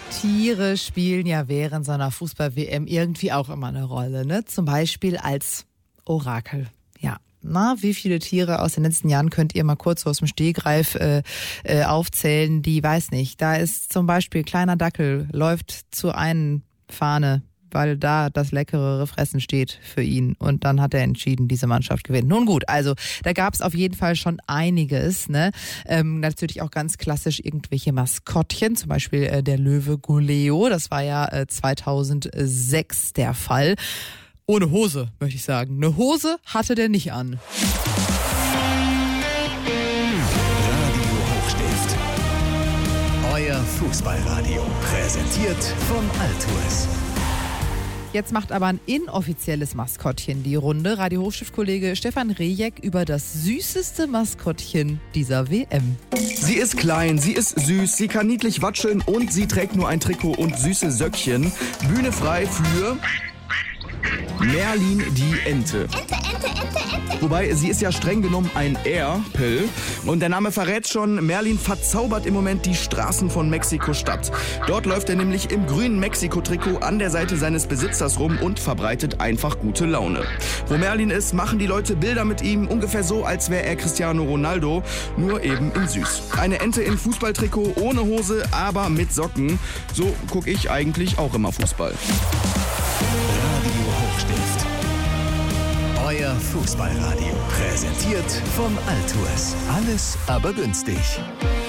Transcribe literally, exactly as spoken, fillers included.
Tiere spielen ja während so einer Fußball-W M irgendwie auch immer eine Rolle, ne? Zum Beispiel als Orakel. Ja. Na, wie viele Tiere aus den letzten Jahren könnt ihr mal kurz aus dem Stegreif äh, äh, aufzählen? Die weiß nicht. Da ist zum Beispiel kleiner Dackel, läuft zur einen Fahne, weil da das leckerere Fressen steht für ihn. Und dann hat er entschieden, diese Mannschaft gewinnt. Nun gut, also da gab es auf jeden Fall schon einiges. Ne? Ähm, natürlich auch ganz klassisch irgendwelche Maskottchen, zum Beispiel äh, der Löwe Goleo. Das war ja äh, zweitausendsechs der Fall. Ohne Hose, möchte ich sagen. Eine Hose hatte der nicht an. Radio Hochstift. Euer Fußballradio. Präsentiert von Altours. Jetzt macht aber ein inoffizielles Maskottchen die Runde. Radio Hochstift-Kollege Stefan Rejek über das süßeste Maskottchen dieser W M. Sie ist klein, sie ist süß, sie kann niedlich watscheln und sie trägt nur ein Trikot und süße Söckchen. Bühne frei für Merlin die Ente. Ente, Ente, Ente, Ente. Wobei, sie ist ja streng genommen ein Erpel. Und der Name verrät schon, Merlin verzaubert im Moment die Straßen von Mexiko-Stadt. Dort läuft er nämlich im grünen Mexiko-Trikot an der Seite seines Besitzers rum und verbreitet einfach gute Laune. Wo Merlin ist, machen die Leute Bilder mit ihm, ungefähr so, als wäre er Cristiano Ronaldo, nur eben in süß. Eine Ente im Fußballtrikot, ohne Hose, aber mit Socken. So gucke ich eigentlich auch immer Fußball. Radio Hochstift. Euer Fußballradio. Präsentiert von Altours. Alles aber günstig.